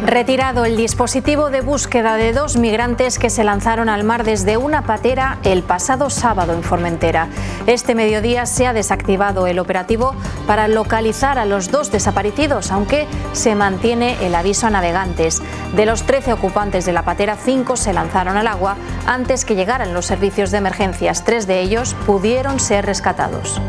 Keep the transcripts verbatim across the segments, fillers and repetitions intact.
Retirado el dispositivo de búsqueda de dos migrantes que se lanzaron al mar desde una patera el pasado sábado en Formentera. Este mediodía se ha desactivado el operativo para localizar a los dos desaparecidos, aunque se mantiene el aviso a navegantes. De los trece ocupantes de la patera, cinco se lanzaron al agua antes que llegaran los servicios de emergencias. Tres de ellos pudieron ser rescatados.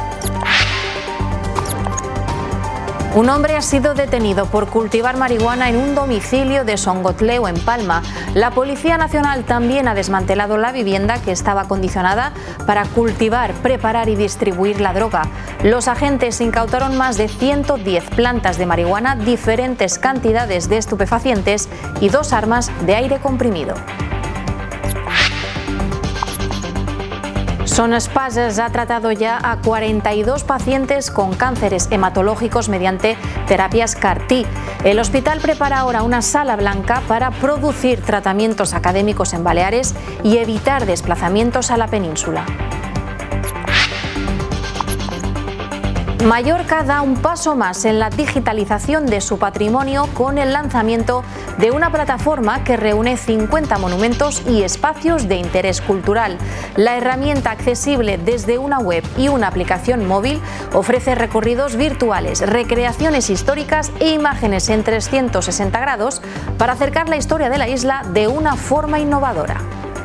Un hombre ha sido detenido por cultivar marihuana en un domicilio de Songotleu, en Palma. La Policía Nacional también ha desmantelado la vivienda que estaba acondicionada para cultivar, preparar y distribuir la droga. Los agentes incautaron más de ciento diez plantas de marihuana, diferentes cantidades de estupefacientes y dos armas de aire comprimido. Son Espases ha tratado ya a cuarenta y dos pacientes con cánceres hematológicos mediante terapias C A R T. El hospital prepara ahora una sala blanca para producir tratamientos académicos en Baleares y evitar desplazamientos a la península. Mallorca da un paso más en la digitalización de su patrimonio con el lanzamiento de una plataforma que reúne cincuenta monumentos y espacios de interés cultural. La herramienta, accesible desde una web y una aplicación móvil, ofrece recorridos virtuales, recreaciones históricas e imágenes en trescientos sesenta grados para acercar la historia de la isla de una forma innovadora.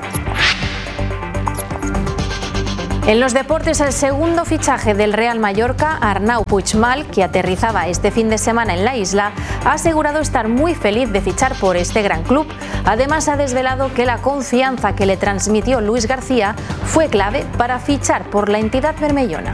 En los deportes, el segundo fichaje del Real Mallorca, Arnau Puigmal, que aterrizaba este fin de semana en la isla, ha asegurado estar muy feliz de fichar por este gran club. Además, ha desvelado que la confianza que le transmitió Luis García fue clave para fichar por la entidad bermellona.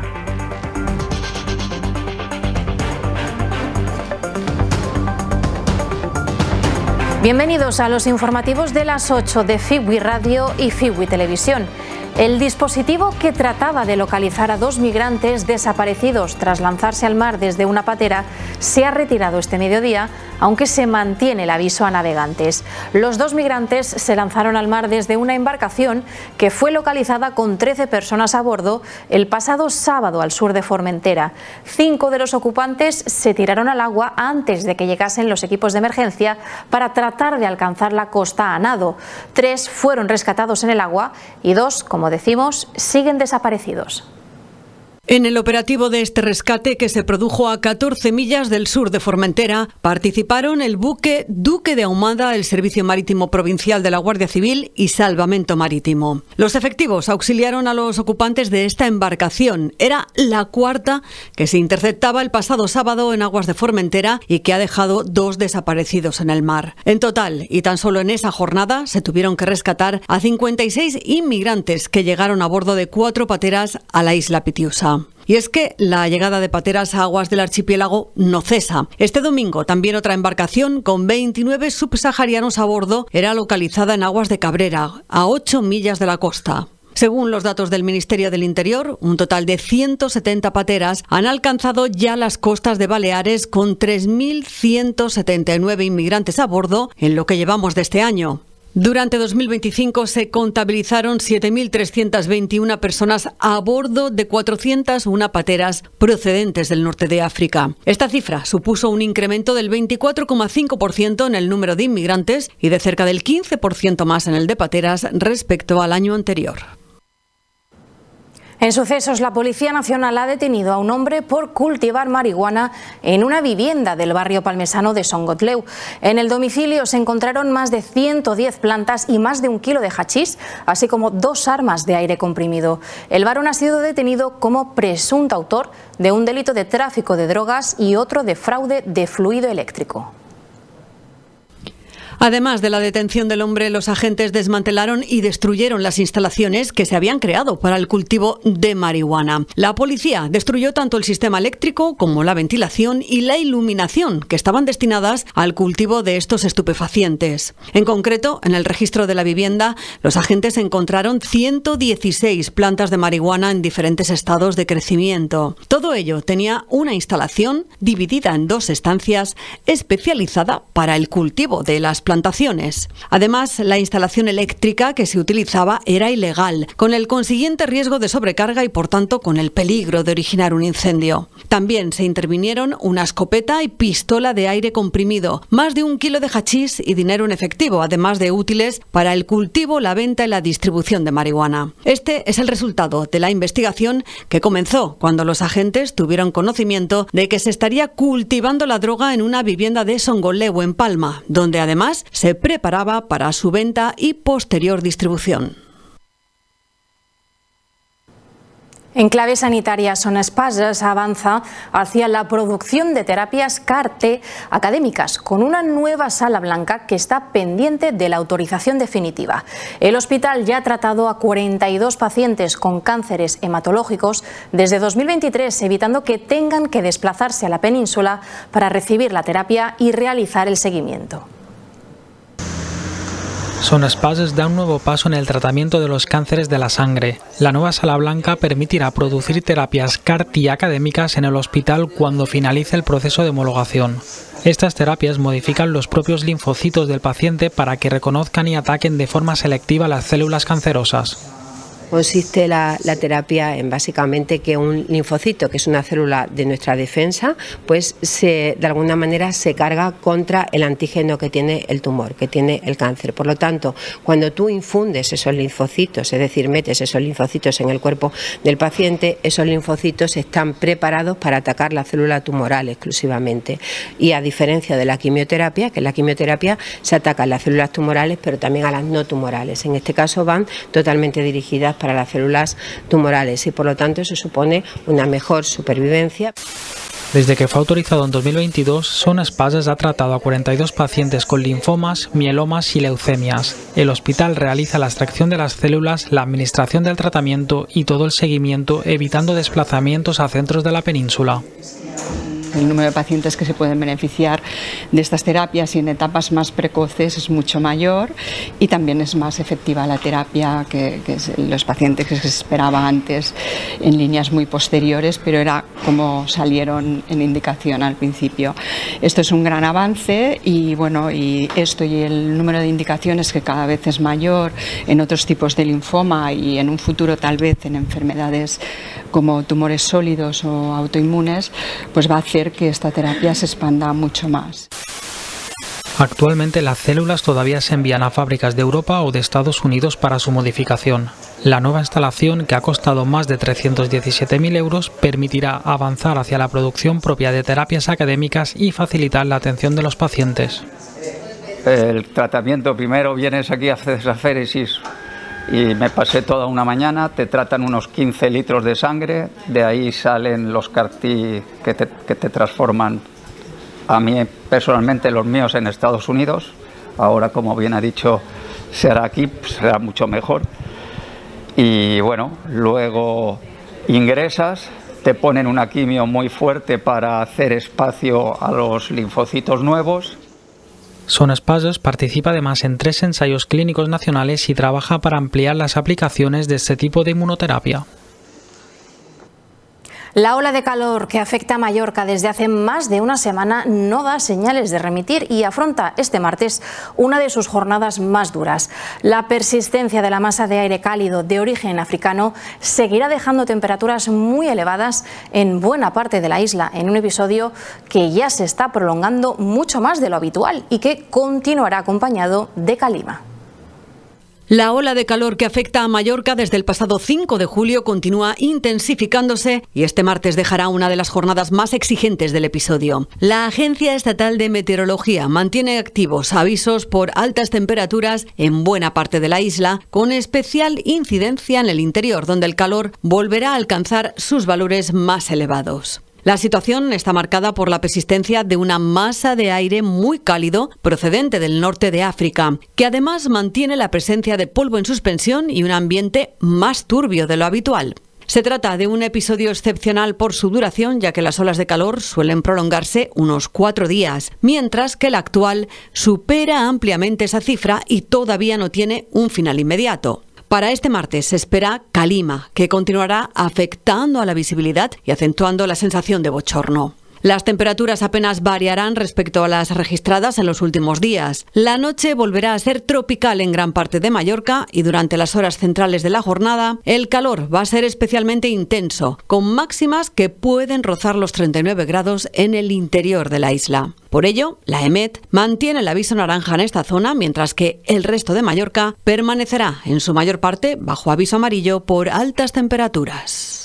Bienvenidos a los informativos de las ocho de Fibwi Radio y Fibwi Televisión. El dispositivo que trataba de localizar a dos migrantes desaparecidos tras lanzarse al mar desde una patera se ha retirado este mediodía, aunque se mantiene el aviso a navegantes. Los dos migrantes se lanzaron al mar desde una embarcación que fue localizada con trece personas a bordo el pasado sábado al sur de Formentera. Cinco de los ocupantes se tiraron al agua antes de que llegasen los equipos de emergencia para tratar de alcanzar la costa a nado. Tres fueron rescatados en el agua y dos, como Como decimos, siguen desaparecidos. En el operativo de este rescate, que se produjo a catorce millas del sur de Formentera, participaron el buque Duque de Ahumada, el Servicio Marítimo Provincial de la Guardia Civil y Salvamento Marítimo. Los efectivos auxiliaron a los ocupantes de esta embarcación. Era la cuarta que se interceptaba el pasado sábado en aguas de Formentera y que ha dejado dos desaparecidos en el mar. En total, y tan solo en esa jornada, se tuvieron que rescatar a cincuenta y seis inmigrantes que llegaron a bordo de cuatro pateras a la isla Pitiusa. Y es que la llegada de pateras a aguas del archipiélago no cesa. Este domingo también otra embarcación con veintinueve subsaharianos a bordo era localizada en aguas de Cabrera, a ocho millas de la costa. Según los datos del Ministerio del Interior, un total de ciento setenta pateras han alcanzado ya las costas de Baleares con tres mil ciento setenta y nueve inmigrantes a bordo en lo que llevamos de este año. Durante dos mil veinticinco se contabilizaron siete mil trescientas veintiuna personas a bordo de cuatrocientas una pateras procedentes del norte de África. Esta cifra supuso un incremento del veinticuatro coma cinco por ciento en el número de inmigrantes y de cerca del quince por ciento más en el de pateras respecto al año anterior. En sucesos, la Policía Nacional ha detenido a un hombre por cultivar marihuana en una vivienda del barrio palmesano de Songotleu. En el domicilio se encontraron más de ciento diez plantas y más de un kilo de hachís, así como dos armas de aire comprimido. El varón ha sido detenido como presunto autor de un delito de tráfico de drogas y otro de fraude de fluido eléctrico. Además de la detención del hombre, los agentes desmantelaron y destruyeron las instalaciones que se habían creado para el cultivo de marihuana. La policía destruyó tanto el sistema eléctrico como la ventilación y la iluminación que estaban destinadas al cultivo de estos estupefacientes. En concreto, en el registro de la vivienda, los agentes encontraron ciento dieciséis plantas de marihuana en diferentes estados de crecimiento. Todo ello tenía una instalación dividida en dos estancias especializada para el cultivo de las plantas plantaciones. Además, la instalación eléctrica que se utilizaba era ilegal, con el consiguiente riesgo de sobrecarga y, por tanto, con el peligro de originar un incendio. También se intervinieron una escopeta y pistola de aire comprimido, más de un kilo de hachís y dinero en efectivo, además de útiles para el cultivo, la venta y la distribución de marihuana. Este es el resultado de la investigación que comenzó cuando los agentes tuvieron conocimiento de que se estaría cultivando la droga en una vivienda de Songoleu, en Palma, donde además se preparaba para su venta y posterior distribución. En clave sanitaria, Son Espases avanza hacia la producción de terapias C A R T académicas con una nueva sala blanca que está pendiente de la autorización definitiva. El hospital ya ha tratado a cuarenta y dos pacientes con cánceres hematológicos desde dos mil veintitrés, evitando que tengan que desplazarse a la península para recibir la terapia y realizar el seguimiento. Son Espases da un nuevo paso en el tratamiento de los cánceres de la sangre. La nueva sala blanca permitirá producir terapias C A R T académicas en el hospital cuando finalice el proceso de homologación. Estas terapias modifican los propios linfocitos del paciente para que reconozcan y ataquen de forma selectiva las células cancerosas. Consiste la, la terapia en básicamente que un linfocito, que es una célula de nuestra defensa, pues se, de alguna manera se carga contra el antígeno que tiene el tumor, que tiene el cáncer. Por lo tanto, cuando tú infundes esos linfocitos, es decir, metes esos linfocitos en el cuerpo del paciente, esos linfocitos están preparados para atacar la célula tumoral exclusivamente. Y a diferencia de la quimioterapia, que en la quimioterapia se atacan las células tumorales, pero también a las no tumorales. En este caso van totalmente dirigidas para las células tumorales y por lo tanto eso supone una mejor supervivencia. Desde que fue autorizado en dos mil veintidós, Son Espases ha tratado a cuarenta y dos pacientes con linfomas, mielomas y leucemias. El hospital realiza la extracción de las células, la administración del tratamiento y todo el seguimiento, evitando desplazamientos a centros de la península. El número de pacientes que se pueden beneficiar de estas terapias y en etapas más precoces es mucho mayor y también es más efectiva la terapia que, que los pacientes que se esperaba antes en líneas muy posteriores, pero era como salieron en indicación al principio. Esto es un gran avance y bueno, y esto y el número de indicaciones que cada vez es mayor en otros tipos de linfoma y en un futuro tal vez en enfermedades como tumores sólidos o autoinmunes, pues va a hacer que esta terapia se expanda mucho más. Actualmente las células todavía se envían a fábricas de Europa o de Estados Unidos para su modificación. La nueva instalación, que ha costado más de trescientos diecisiete mil euros, permitirá avanzar hacia la producción propia de terapias académicas y facilitar la atención de los pacientes. El tratamiento, primero vienes aquí, haces aféresis y me pasé toda una mañana, te tratan unos quince litros de sangre, de ahí salen los C A R T que te, que te transforman, a mí personalmente los míos en Estados Unidos, ahora como bien ha dicho se hará aquí, pues será mucho mejor. Y bueno, luego ingresas, te ponen una quimio muy fuerte para hacer espacio a los linfocitos nuevos. Son Espases participa además en tres ensayos clínicos nacionales y trabaja para ampliar las aplicaciones de este tipo de inmunoterapia. La ola de calor que afecta a Mallorca desde hace más de una semana no da señales de remitir y afronta este martes una de sus jornadas más duras. La persistencia de la masa de aire cálido de origen africano seguirá dejando temperaturas muy elevadas en buena parte de la isla, en un episodio que ya se está prolongando mucho más de lo habitual y que continuará acompañado de calima. La ola de calor que afecta a Mallorca desde el pasado cinco de julio continúa intensificándose y este martes dejará una de las jornadas más exigentes del episodio. La Agencia Estatal de Meteorología mantiene activos avisos por altas temperaturas en buena parte de la isla, con especial incidencia en el interior, donde el calor volverá a alcanzar sus valores más elevados. La situación está marcada por la persistencia de una masa de aire muy cálido procedente del norte de África, que además mantiene la presencia de polvo en suspensión y un ambiente más turbio de lo habitual. Se trata de un episodio excepcional por su duración, ya que las olas de calor suelen prolongarse unos cuatro días, mientras que el actual supera ampliamente esa cifra y todavía no tiene un final inmediato. Para este martes se espera calima, que continuará afectando a la visibilidad y acentuando la sensación de bochorno. Las temperaturas apenas variarán respecto a las registradas en los últimos días. La noche volverá a ser tropical en gran parte de Mallorca y durante las horas centrales de la jornada el calor va a ser especialmente intenso, con máximas que pueden rozar los treinta y nueve grados en el interior de la isla. Por ello, la EMET mantiene el aviso naranja en esta zona, mientras que el resto de Mallorca permanecerá en su mayor parte bajo aviso amarillo por altas temperaturas.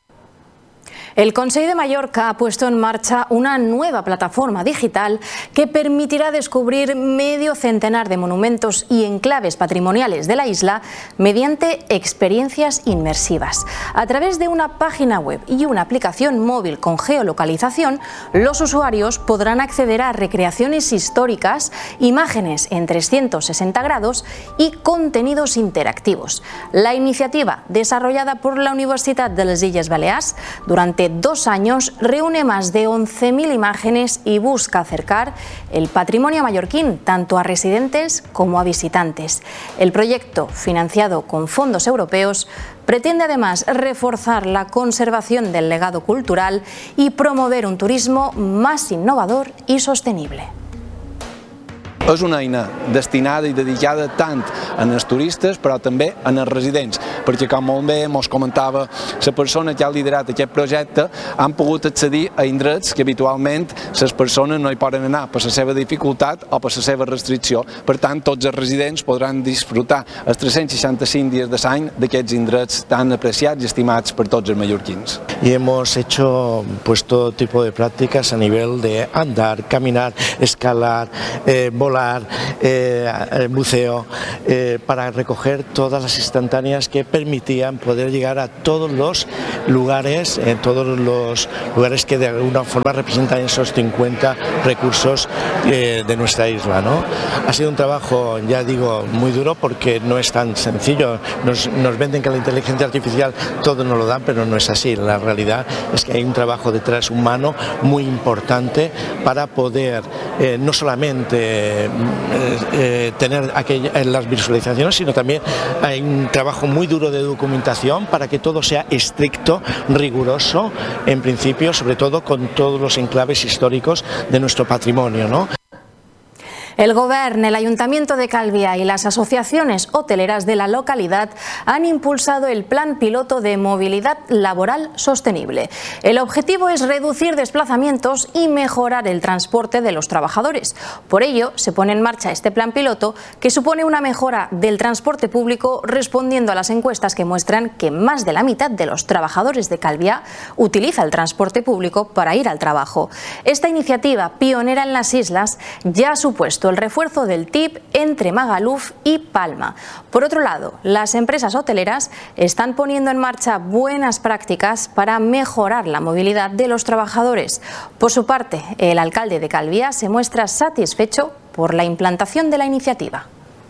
El Consell de Mallorca ha puesto en marcha una nueva plataforma digital que permitirá descubrir medio centenar de monumentos y enclaves patrimoniales de la isla mediante experiencias inmersivas. A través de una página web y una aplicación móvil con geolocalización, los usuarios podrán acceder a recreaciones históricas, imágenes en trescientos sesenta grados y contenidos interactivos. La iniciativa, desarrollada por la Universitat de les Illes Balears durante dos años, reúne más de once mil imágenes y busca acercar el patrimonio mallorquín tanto a residentes como a visitantes. El proyecto, financiado con fondos europeos, pretende además reforzar la conservación del legado cultural y promover un turismo más innovador y sostenible. És una eina destinada i dedicada tant als turistes però també als residents, perquè com molt bé ens comentava la persona que ha liderat aquest projecte, han pogut accedir a indrets que habitualment les persones no hi poden anar per la seva dificultat o per la seva restricció. Per tant, tots els residents podran disfrutar els tres-cents seixanta-cinc dies de l'any d'aquests indrets tan apreciats i estimats per tots els mallorquins. Y hemos hecho pues todo tipo de prácticas a nivel de andar, caminar, escalar, eh, volar, eh, buceo, eh, para recoger todas las instantáneas que permitían poder llegar a todos los lugares, en todos los lugares que de alguna forma representan esos cincuenta recursos eh, de nuestra isla, ¿no? Ha sido un trabajo, ya digo, muy duro porque no es tan sencillo. Nos, nos venden que la inteligencia artificial todo nos lo dan, pero no es así. La realidad es que hay un trabajo detrás humano muy importante para poder eh, no solamente eh, eh, tener aquella, las visualizaciones, sino también hay un trabajo muy duro de documentación para que todo sea estricto, riguroso, en principio, sobre todo con todos los enclaves históricos de nuestro patrimonio, ¿no? El Govern, el Ayuntamiento de Calvià y las asociaciones hoteleras de la localidad han impulsado el Plan Piloto de Movilidad Laboral Sostenible. El objetivo es reducir desplazamientos y mejorar el transporte de los trabajadores. Por ello, se pone en marcha este plan piloto que supone una mejora del transporte público, respondiendo a las encuestas que muestran que más de la mitad de los trabajadores de Calvià utiliza el transporte público para ir al trabajo. Esta iniciativa, pionera en las islas, ya ha supuesto el refuerzo del T I P entre Magaluf y Palma. Por otro lado, las empresas hoteleras están poniendo en marcha buenas prácticas para mejorar la movilidad de los trabajadores. Por su parte, el alcalde de Calvià se muestra satisfecho por la implantación de la iniciativa.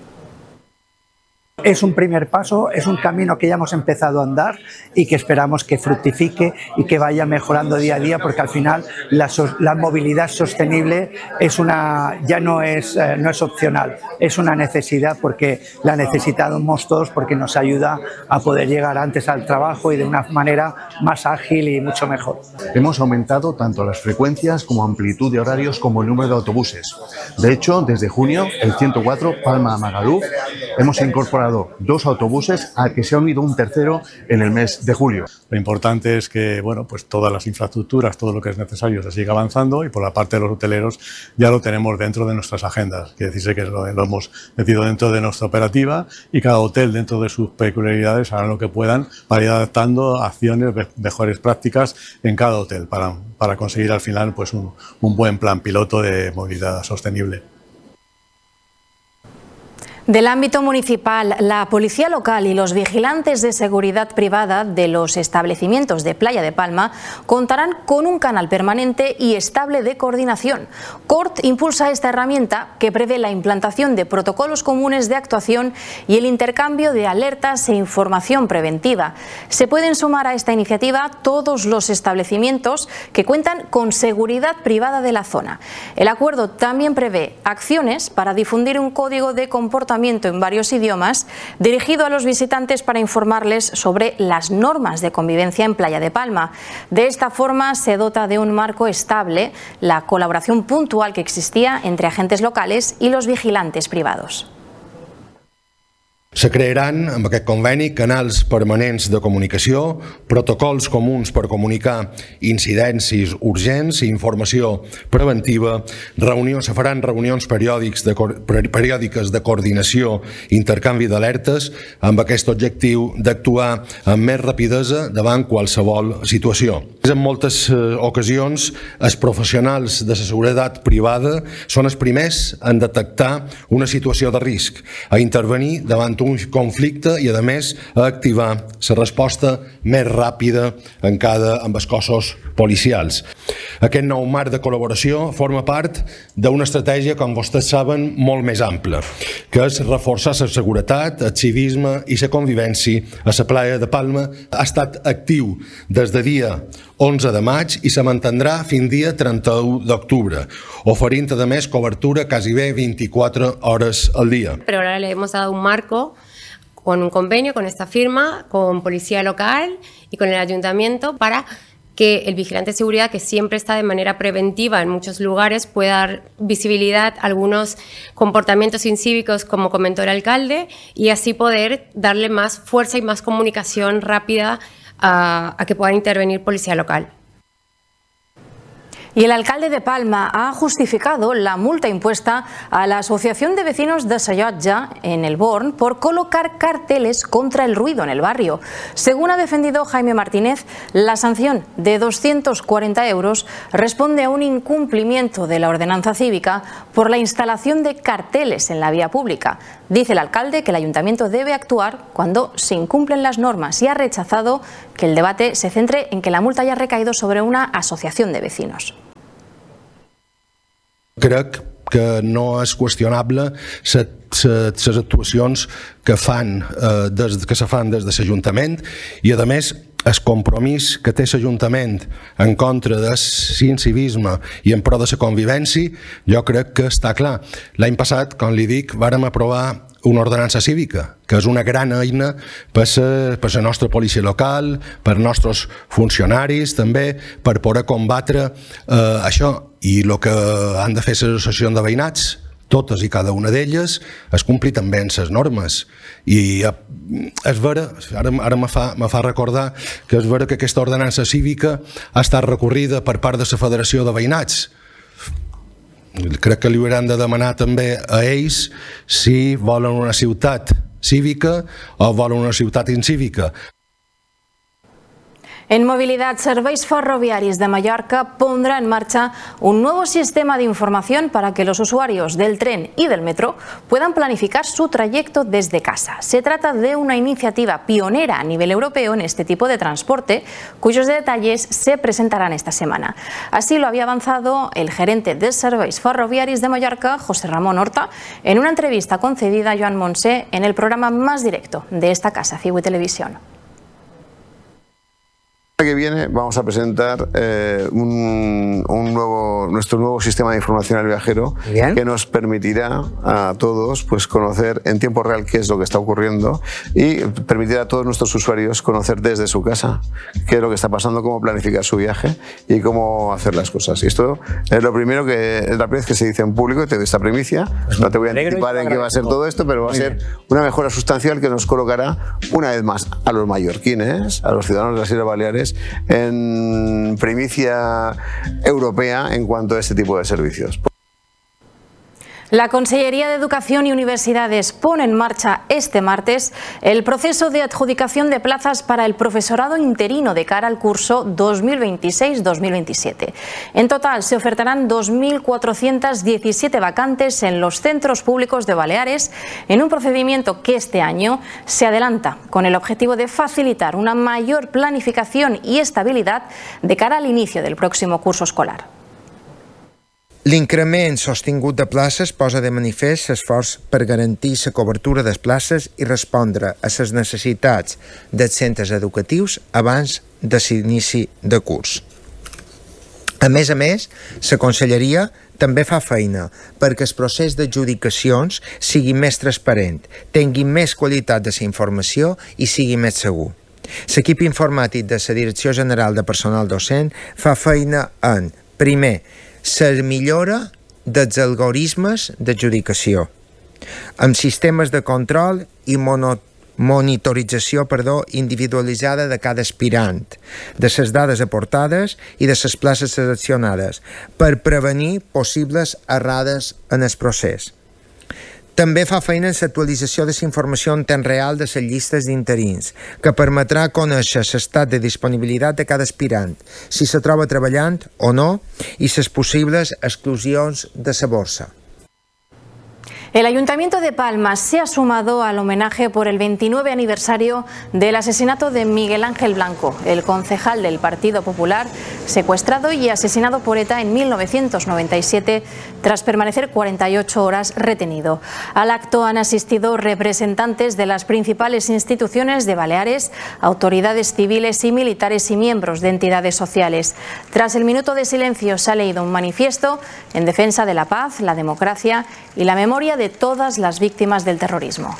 Es un primer paso, es un camino que ya hemos empezado a andar y que esperamos que fructifique y que vaya mejorando día a día, porque al final la, so la movilidad sostenible es una, ya no es, eh, no es opcional, es una necesidad, porque la necesitamos todos, porque nos ayuda a poder llegar antes al trabajo y de una manera más ágil y mucho mejor. Hemos aumentado tanto las frecuencias como amplitud de horarios como el número de autobuses. De hecho, desde junio, el ciento cuatro Palma a Magaluf, hemos incorporado dos autobuses a que se ha unido un tercero en el mes de julio. Lo importante es que bueno, pues todas las infraestructuras, todo lo que es necesario se siga avanzando, y por la parte de los hoteleros ya lo tenemos dentro de nuestras agendas. Quiere decirse que lo, lo hemos metido dentro de nuestra operativa, y cada hotel, dentro de sus peculiaridades, harán lo que puedan para ir adaptando acciones, mejores prácticas en cada hotel para, para conseguir al final pues un, un buen plan piloto de movilidad sostenible. Del ámbito municipal, la policía local y los vigilantes de seguridad privada de los establecimientos de Playa de Palma contarán con un canal permanente y estable de coordinación. CORT impulsa esta herramienta que prevé la implantación de protocolos comunes de actuación y el intercambio de alertas e información preventiva. Se pueden sumar a esta iniciativa todos los establecimientos que cuentan con seguridad privada de la zona. El acuerdo también prevé acciones para difundir un código de comportamiento alojamiento en varios idiomas, dirigido a los visitantes para informarles sobre las normas de convivencia en Playa de Palma. De esta forma se dota de un marco estable la colaboración puntual que existía entre agentes locales i los vigilantes privados. Se crearan amb aquest conveni canals permanents de comunicació, protocols comuns per comunicar incidències urgents i informació preventiva, reunions, se faran reunions periòdics de, periòdiques de coordinació i intercanvi d'alertes amb aquest objectiu d'actuar amb més rapidesa davant qualsevol situació. En moltes ocasions, els professionals de la seguretat privada són els primers en detectar una situació de risc, a intervenir davant un conflicte i, a més, a activar la resposta més ràpida en cada amb els cossos policials. Aquest nou marc de col·laboració forma part d'una estratègia, com vostès saben, molt més ampla, que és reforçar la seguretat, el civisme i la convivència a la Playa de Palma. Ha estat actiu des de dia onze de maig i se mantendrà fins dia trenta-u d'octubre, oferint, a més, cobertura quasi bé veinticuatro hores al día. Pero ahora le hemos dado un marco con un convenio con esta firma, con policía local y con el ayuntamiento para que el vigilante de seguridad, que siempre está de manera preventiva en muchos lugares, pueda dar visibilidad a algunos comportamientos incívicos, como comentó el alcalde, y así poder darle más fuerza y más comunicación rápida a, a que pueda intervenir policía local. Y el alcalde de Palma ha justificado la multa impuesta a la Asociación de Vecinos de Sallotja en el Born por colocar carteles contra el ruido en el barrio. Según ha defendido Jaime Martínez, la sanción de doscientos cuarenta euros responde a un incumplimiento de la ordenanza cívica por la instalación de carteles en la vía pública. Dice el alcalde que el ayuntamiento debe actuar cuando se incumplen las normas y ha rechazado que el debate se centre en que la multa haya recaído sobre una asociación de vecinos. Crec que no és qüestionable les actuacions que, fan, eh, des, que se fan des de l'Ajuntament i, a més, el compromís que té l'Ajuntament en contra del civisme i en pro de la convivència, jo crec que està clar. L'any passat, com li dic, vàrem aprovar una ordenança cívica, que és una gran eina per la, per la nostra policia local, per als nostres funcionaris, també, per poder combatre eh, això. I el que han de fer les associacions de veïnats, totes i cada una d'elles, es complir també amb les normes. I és vera, ara, ara me, fa, me fa recordar que és vera que aquesta ordenança cívica ha estat recorrida per part de la Federació de Veïnats. Crec que li hauran de demanar també a ells si volen una ciutat cívica o volen una ciutat incívica. En movilidad, Serveis Ferroviaris de Mallorca pondrá en marcha un nuevo sistema de información para que los usuarios del tren y del metro puedan planificar su trayecto desde casa. Se trata de una iniciativa pionera a nivel europeo en este tipo de transporte, cuyos detalles se presentarán esta semana. Así lo había avanzado el gerente de Serveis Ferroviaris de Mallorca, José Ramón Horta, en una entrevista concedida a Joan Montsé en el programa Más Directo de esta casa, Fiwi Televisión. Que viene vamos a presentar eh, un, un nuevo, nuestro nuevo sistema de información al viajero que nos permitirá a todos pues, conocer en tiempo real qué es lo que está ocurriendo y permitirá a todos nuestros usuarios conocer desde su casa qué es lo que está pasando, cómo planificar su viaje y cómo hacer las cosas. Y esto es lo primero que es la primera vez que se dice en público, te doy esta primicia, no te voy a anticipar en qué va a ser todo esto, pero va a ser una mejora sustancial que nos colocará una vez más a los mallorquines, a los ciudadanos de las Islas Baleares, en primicia europea en cuanto a este tipo de servicios. La Consellería de Educación y Universidades pone en marcha este martes el proceso de adjudicación de plazas para el profesorado interino de cara al curso dos mil veintiséis dos mil veintisiete. En total se ofertarán dos mil cuatrocientas diecisiete vacantes en los centros públicos de Baleares en un procedimiento que este año se adelanta con el objetivo de facilitar una mayor planificación y estabilidad de cara al inicio del próximo curso escolar. L'increment sostingut de places posa de manifest l'esforç per garantir la cobertura de les places i respondre a les necessitats dels centres educatius abans de l'inici de curs. A més a més, la Conselleria també fa feina perquè el procés d'adjudicacions sigui més transparent, tingui més qualitat de la informació i sigui més segur. L'equip informàtic de la Direcció General de Personal Docent fa feina en, primer, la millora dels algoritmes d'adjudicació, amb sistemes de control i monitorització monitorització perdó, individualitzada de cada aspirant, de les dades aportades i de les places seleccionades, per prevenir possibles errades en el procés. També fa feina en l'actualització de la informació en temps real de les llistes d'interins, que permetrà conèixer l'estat de disponibilitat de cada aspirant, si se troba treballant o no, i les possibles exclusions de la borsa. El Ayuntamiento de Palma se ha sumado al homenaje por el veintinueve aniversario del asesinato de Miguel Ángel Blanco, el concejal del Partido Popular, secuestrado y asesinado por ETA en mil novecientos noventa y siete tras permanecer cuarenta y ocho horas retenido. Al acto han asistido representantes de las principales instituciones de Baleares, autoridades civiles y militares y miembros de entidades sociales. Tras el minuto de silencio se ha leído un manifiesto en defensa de la paz, la democracia y la memoria de todas las víctimas del terrorismo.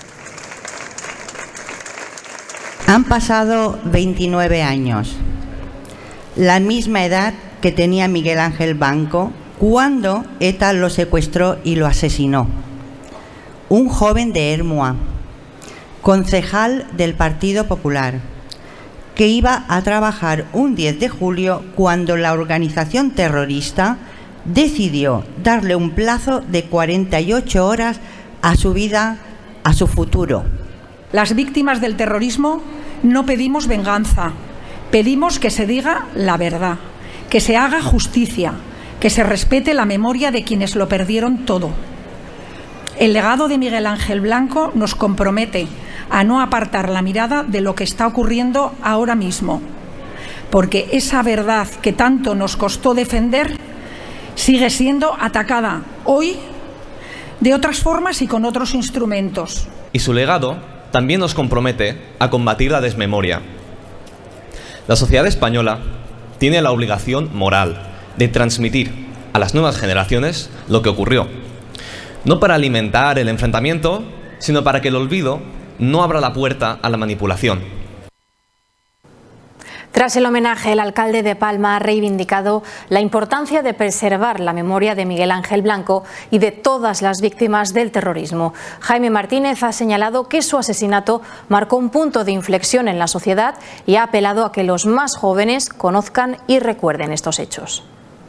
Han pasado veintinueve años, la misma edad que tenía Miguel Ángel Blanco cuando ETA lo secuestró y lo asesinó. Un joven de Ermua, concejal del Partido Popular, que iba a trabajar un diez de julio cuando la organización terrorista decidió darle un plazo de cuarenta y ocho horas a su vida, a su futuro. Las víctimas del terrorismo no pedimos venganza, pedimos que se diga la verdad, que se haga justicia, que se respete la memoria de quienes lo perdieron todo. El legado de Miguel Ángel Blanco nos compromete a no apartar la mirada de lo que está ocurriendo ahora mismo, porque esa verdad que tanto nos costó defender sigue siendo atacada hoy de otras formas y con otros instrumentos. Y su legado también nos compromete a combatir la desmemoria. La sociedad española tiene la obligación moral de transmitir a las nuevas generaciones lo que ocurrió, no para alimentar el enfrentamiento, sino para que el olvido no abra la puerta a la manipulación. Tras el homenaje, el alcalde de Palma ha reivindicado la importancia de preservar la memoria de Miguel Ángel Blanco y de todas las víctimas del terrorismo. Jaime Martínez ha señalado que su asesinato marcó un punto de inflexión en la sociedad y ha apelado a que los más jóvenes conozcan y recuerden estos hechos.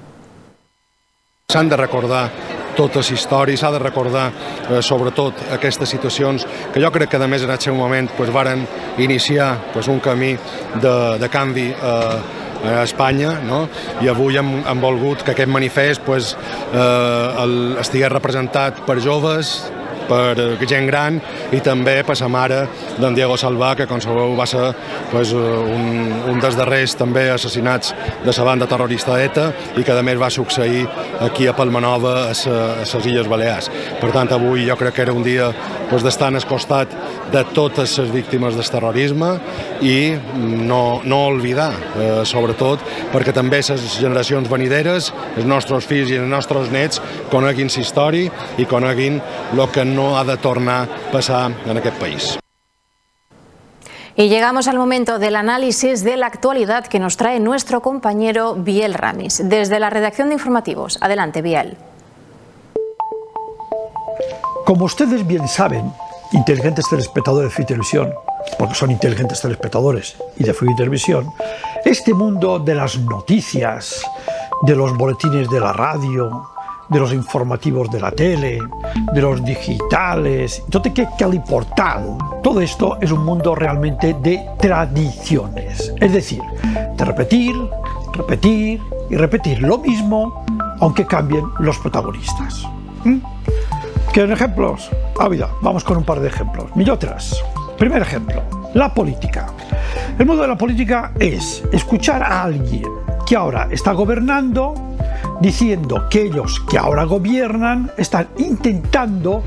S'han de recordar totes les històries, s'ha de recordar eh, sobretot aquestes situacions que jo crec que a més en aquest moment pues, varen iniciar pues, un camí de, de canvi eh, a Espanya, no? I avui hem, hem volgut que aquest manifest pues, eh, el, estigués representat per joves, per gent gran i també per la mare d'en Diego Salvà, que com sabeu va ser pues, un, un dels darrers també assassinats de la banda terrorista ETA i que a més va succeir aquí a Palmanova, a les Illes Balears. Per tant, avui jo crec que era un dia pues, d'estar al costat de totes les víctimes del terrorisme i no, no oblidar, eh, sobretot perquè també les generacions venideres, els nostres fills i els nostres nets coneguin la història i coneguin el que no ha de tornar a pasar en aquest país. Y llegamos al momento del análisis de la actualidad que nos trae nuestro compañero Biel Ramis, desde la redacción de Informativos. Adelante, Biel. Como ustedes bien saben, inteligentes telespectadores de F I Televisión, porque son inteligentes telespectadores y de F I Televisión, este mundo de las noticias, de los boletines de la radio, de los informativos de la tele, de los digitales, tot aquell portal, todo esto es un mundo realmente de tradiciones, es decir, de repetir, repetir y repetir lo mismo, aunque cambien los protagonistas. ¿Mm? ¿Quieren ejemplos? Ah, mira, vamos con un par de ejemplos. Millotras. Primer ejemplo, la política. El mundo de la política es escuchar a alguien que ahora está gobernando diciendo que ellos que ahora gobiernan están intentando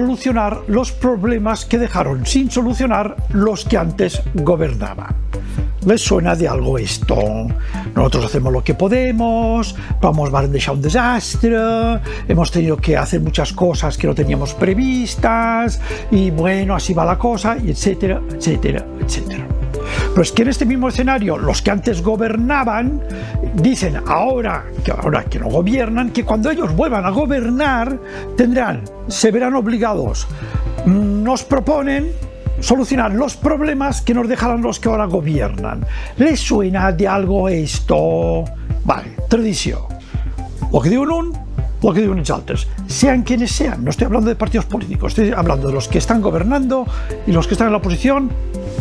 solucionar los problemas que dejaron sin solucionar los que antes gobernaban. ¿Les suena de algo esto? Nosotros hacemos lo que podemos, vamos a dejar un desastre, hemos tenido que hacer muchas cosas que no teníamos previstas, y bueno, así va la cosa, y etcétera, etcétera, etcétera. Pero es que en este mismo escenario, los que antes gobernaban dicen ahora que, ahora que no gobiernan, que cuando ellos vuelvan a gobernar tendrán, se verán obligados, nos proponen solucionar los problemas que nos dejarán los que ahora gobiernan. ¿Les suena de algo esto? Vale, tradición. Lo que diuen un, lo que diuen els altres. Sean quienes sean, no estoy hablando de partidos políticos, estoy hablando de los que están gobernando y los que están en la oposición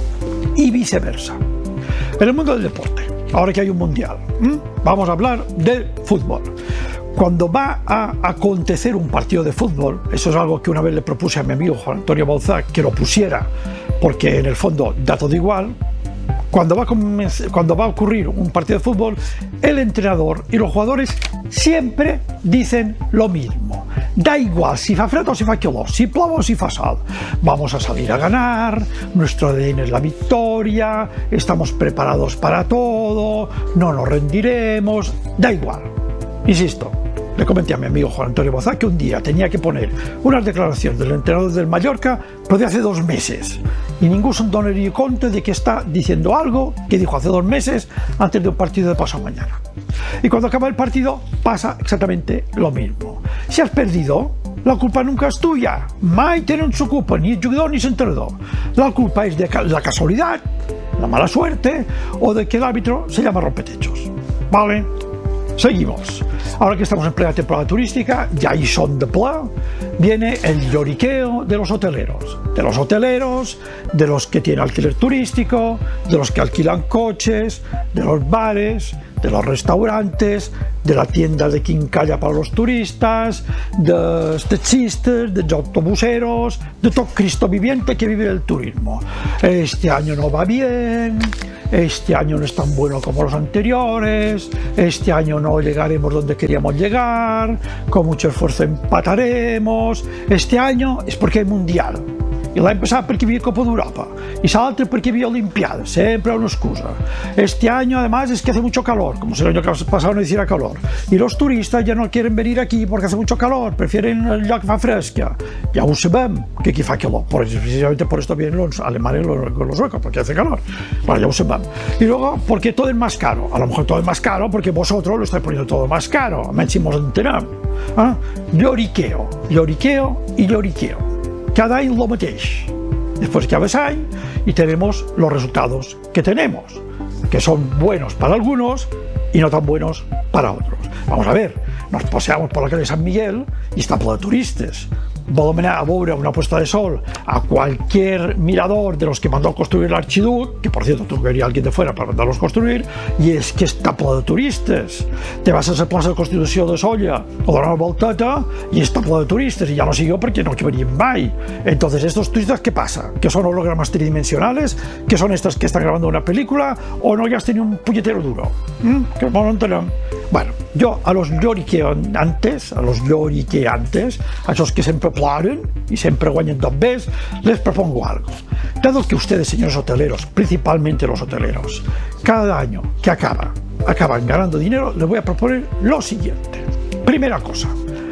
y viceversa. En el mundo del deporte, ahora que hay un mundial, ¿m? vamos a hablar del fútbol. Cuando va a acontecer un partido de fútbol, eso es algo que una vez le propuse a mi amigo Juan Antonio Bauzá que lo pusiera, porque en el fondo da todo igual. Cuando va, a cuando va a ocurrir un partido de fútbol, el entrenador y los jugadores siempre dicen lo mismo. Da igual si fa fred o si fa calor, si plou o si fa sol. Vamos a salir a ganar, nuestro A D N es la victoria, estamos preparados para todo, no nos rendiremos, da igual. Insisto, le comenté a mi amigo Juan Antonio Bauzá que un día tenía que poner unas declaraciones del entrenador del Mallorca, pero de hace dos meses. Y ningún se donaría cuenta de que está diciendo algo que dijo hace dos meses antes de un partido de pasado mañana. Y cuando acaba el partido pasa exactamente lo mismo. Si has perdido, la culpa nunca es tuya. Mai tenen su culpa, ni el jugador ni el entrenador. La culpa es de la casualidad, la mala suerte o de que el árbitro se llama rompetechos. ¿Vale? Seguimos. Ahora que estamos en plena temporada turística, ya ahí son de pla, viene el lloriqueo de los hoteleros. De los hoteleros, de los que tienen alquiler turístico, de los que alquilan coches, de los bares, de los restaurantes, de la tienda de quincalla para los turistas, de los taxistas, de los autobuseros, de todo Cristo viviente que vive el turismo. Este año no va bien, este año no es tan bueno como los anteriores, este año no llegaremos donde queríamos llegar, con mucho esfuerzo empataremos, este año es porque hay mundial. I l'any passat perquè hi havia Copa d'Europa y l'altre perquè hi havia Olimpiada, siempre una excusa. Este año además es que hace mucho calor, como si el año pasado no hiciera calor, y los turistas ya no quieren venir aquí porque hace mucho calor, prefieren el lloc que fa fresca. Ya ho sabem que aquí fa calor, por, precisamente por esto vienen los alemanes con los suecos, porque hace calor. Bueno, ya lo sabem. Y luego porque todo es más caro, a lo mejor todo es más caro porque vosotros lo estáis poniendo todo más caro, a menys si mos entenem. ¿Eh? Lloriqueo, lloriqueo y lloriqueo. Cada año lo mateix. Después cada año y tenemos los resultados que tenemos, que son buenos para algunos y no tan buenos para otros. Vamos a ver, nos paseamos por la calle de San Miguel y está plena de turistas. Volem anar a veure una puesta de sol a cualquier mirador de los que mandó construir el archiduque, que por cierto tuvo que venir alguien de fuera para mandarlos construir, y es que está pleno de turistas. Te vas a la plaça de Constitució de Solla o donar una volteta y está pleno de turistas, y ya no siguió porque no que venien mai. Entonces, estos turistas, ¿qué pasa? ¿Que son hologramas tridimensionales? ¿Que son estas que están grabando una película? ¿O no gastan ni un puñetero duro? ¿Mm? Que no lo entenem. Bueno, yo a los lloriqueantes, a los lloriqueantes, a esos que siempre ploren y siempre guanyen dos veces, les propongo algo. Dado que ustedes, señores hoteleros, principalmente los hoteleros, cada año que acaba, acaban ganando dinero, les voy a proponer lo siguiente. Primera cosa,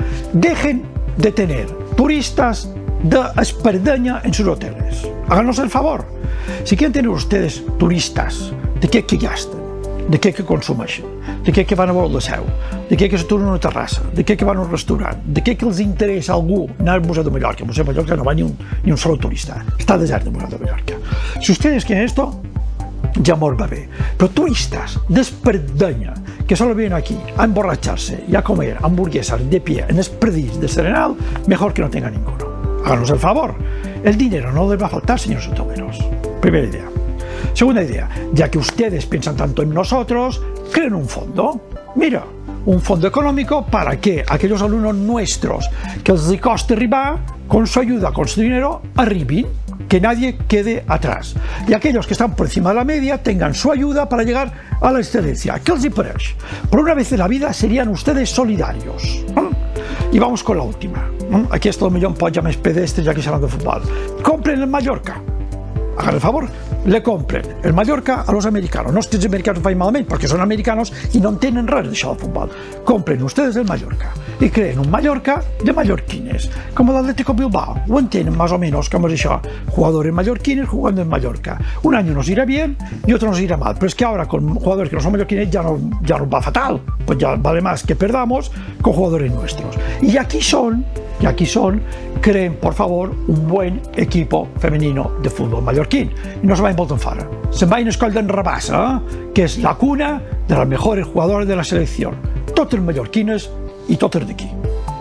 dejen de tener turistas de Espardeña en sus hoteles. Háganos el favor. Si quieren tener ustedes turistas, ¿de qué que gasten? De què que consumeixen, de què que van a veure la seu, de què que s'aturen a una terrassa, de què que van a un restaurant, de què que els interessa a algú anar al Museu de Mallorca. El Museu de Mallorca no va ni un, ni un solo turista, está desert el Museu de Mallorca. Si ustedes quieren esto, ya mos va bé. Pero turistas de Espardeña que solo vienen aquí a emborracharse y a comer hamburguesas de pie en Espredís de Serenal, mejor que no tengan ninguno. Háganos el favor, el dinero no les va a faltar, señores hoteleros. Primera idea. Segunda idea, ya que ustedes piensan tanto en nosotros, creen un fondo. Mira, un fondo económico para que aquellos alumnos nuestros que els costa arribar, con su ayuda, con su dinero, arribin, que nadie quede atrás. Y aquellos que están por encima de la media tengan su ayuda para llegar a la excelencia. ¿Qué els pareix? Por una vez en la vida serían ustedes solidarios. ¿Mm? Y vamos con la última. ¿Mm? Aquí esto millón pot ja més pedestres, ya que se hablan de fútbol. Compren en Mallorca. Hagan el favor, le compren el Mallorca a los americanos. No es que els americanos ho facin malament, perquè són americanos i no entenen res d'això del futbol. Compren ustedes el Mallorca y creen un Mallorca de mallorquines, como el Atlético Bilbao. Lo entienden más o menos como es eso. Jugadores mallorquines jugando en Mallorca. Un año nos irá bien y otro nos irá mal. Pero es que ahora con jugadores que no son mallorquines ya, no, ya nos va fatal. Pues ya vale más que perdamos con jugadores nuestros. Y aquí son, y aquí son, creen por favor un buen equipo femenino de fútbol mallorquín. Y no se vayan voltant fora. Se vayan a escoltar en Rabassa, ¿eh? Que es la cuna de las mejores jugadoras de la selección. Totes mallorquines i totes d'aquí.